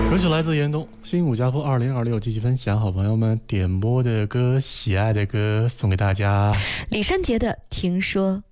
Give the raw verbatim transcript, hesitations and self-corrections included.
歌曲来自严冬，新五家坡二零二六继续分享好朋友们点播的歌，喜爱的歌送给大家。 李山杰的《听说》。